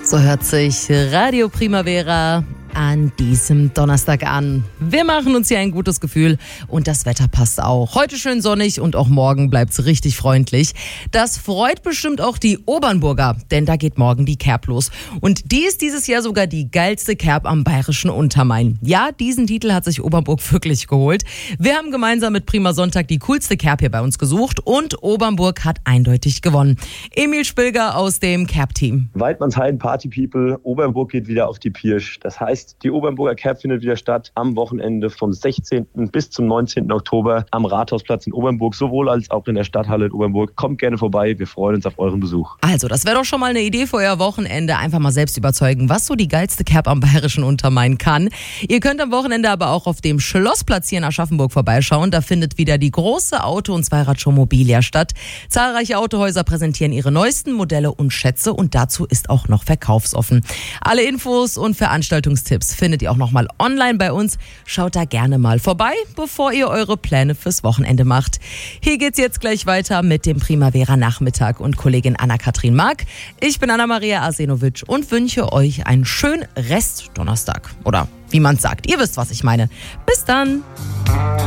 So hört sich Radio Primavera an diesem Donnerstag an. Wir machen uns hier ein gutes Gefühl und das Wetter passt auch. Heute schön sonnig und auch morgen bleibt's richtig freundlich. Das freut bestimmt auch die Obernburger, denn da geht morgen die Kerb los. Und die ist dieses Jahr sogar die geilste Kerb am bayerischen Untermain. Ja, diesen Titel hat sich Obernburg wirklich geholt. Wir haben gemeinsam mit Prima Sonntag die coolste Kerb hier bei uns gesucht und Obernburg hat eindeutig gewonnen. Emil Spilger aus dem Kerb-Team. Weidmannsheim, Party People, Obernburg geht wieder auf die Pirsch. Das heißt, die Obernburger Kerb findet wieder statt am Wochenende vom 16. bis zum 19. Oktober am Rathausplatz in Obernburg, sowohl als auch in der Stadthalle in Obernburg. Kommt gerne vorbei, wir freuen uns auf euren Besuch. Also, das wäre doch schon mal eine Idee für euer Wochenende. Einfach mal selbst überzeugen, was so die geilste Kerb am bayerischen Untermain kann. Ihr könnt am Wochenende aber auch auf dem Schlossplatz hier in Aschaffenburg vorbeischauen. Da findet wieder die große Auto- und Zweirad-Show Mobilia statt. Zahlreiche Autohäuser präsentieren ihre neuesten Modelle und Schätze und dazu ist auch noch verkaufsoffen. Alle Infos und Veranstaltungstipps findet ihr auch nochmal online bei uns. Schaut da gerne mal vorbei, bevor ihr eure Pläne fürs Wochenende macht. Hier geht's jetzt gleich weiter mit dem Primavera-Nachmittag und Kollegin Anna-Kathrin Mark. Ich bin Anna-Maria Arsenovic und wünsche euch einen schönen Rest-Donnerstag. Oder wie man sagt, ihr wisst, was ich meine. Bis dann!